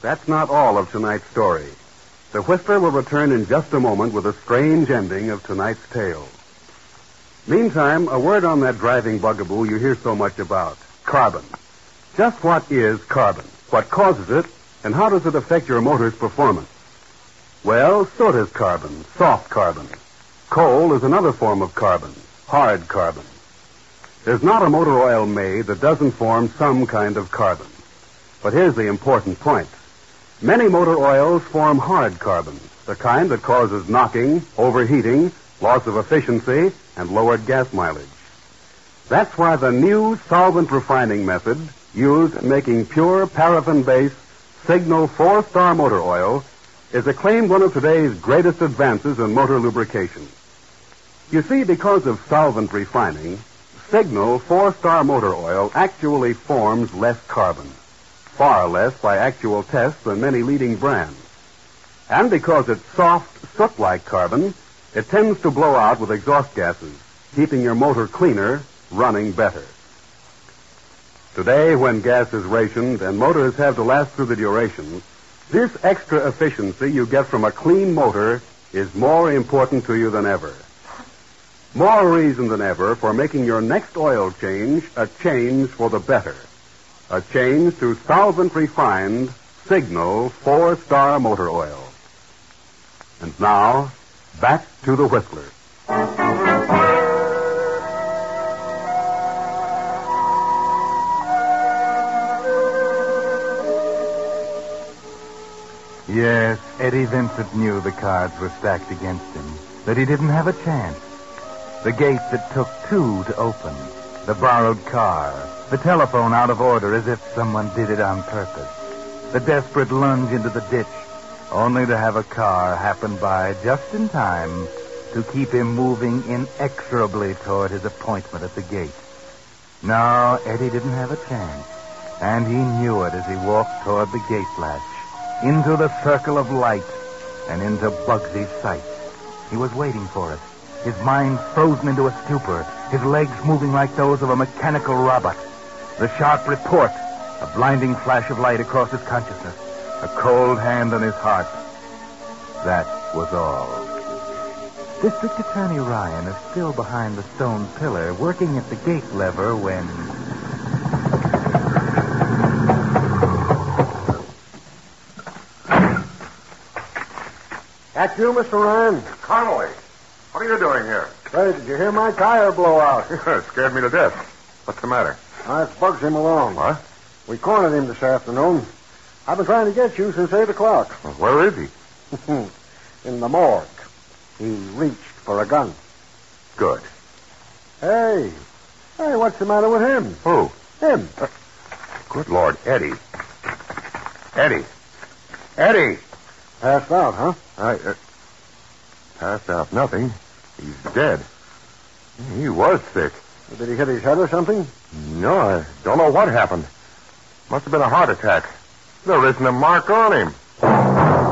that's not all of tonight's story. The Whistler will return in just a moment with a strange ending of tonight's tale. Meantime, a word on that driving bugaboo you hear so much about, carbon. Just what is carbon? What causes it? And how does it affect your motor's performance? Well, so does carbon, soft carbon. Coal is another form of carbon, hard carbon. There's not a motor oil made that doesn't form some kind of carbon. But here's the important point. Many motor oils form hard carbon, the kind that causes knocking, overheating, loss of efficiency, and lowered gas mileage. That's why the new solvent refining method used in making pure paraffin-based Signal 4-Star motor oil is acclaimed one of today's greatest advances in motor lubrication. You see, because of solvent refining, Signal 4-Star motor oil actually forms less carbon, far less by actual tests than many leading brands. And because it's soft, soot-like carbon, it tends to blow out with exhaust gases, keeping your motor cleaner, running better. Today, when gas is rationed and motors have to last through the duration, this extra efficiency you get from a clean motor is more important to you than ever. More reason than ever for making your next oil change a change for the better. A change to solvent-refined Signal 4-Star motor oil. And now, back to the Whistler. Yes, Eddie Vincent knew the cards were stacked against him, that he didn't have a chance. The gate that took two to open, the borrowed car, the telephone out of order as if someone did it on purpose, the desperate lunge into the ditch, only to have a car happen by just in time to keep him moving inexorably toward his appointment at the gate. No, Eddie didn't have a chance, and he knew it as he walked toward the gate latch, into the circle of light, and into Bugsy's sight. He was waiting for it, his mind frozen into a stupor, his legs moving like those of a mechanical robot. The sharp report, a blinding flash of light across his consciousness, a cold hand on his heart. That was all. District Attorney Ryan is still behind the stone pillar, working at the gate lever when... That's you, Mr. Ryan? Connolly, what are you doing here? Say, did you hear my tire blow out? It scared me to death. What's the matter? That's Bugsy Malone. What? We cornered him this afternoon. I've been trying to get you since 8 o'clock. Well, where is he? In the morgue. He reached for a gun. Good. Hey, what's the matter with him? Who? Him. Good Lord, Eddie. Eddie! Passed out, huh? Passed out nothing. He's dead. He was sick. Did he hit his head or something? No, I don't know what happened. Must have been a heart attack. There isn't a mark on him.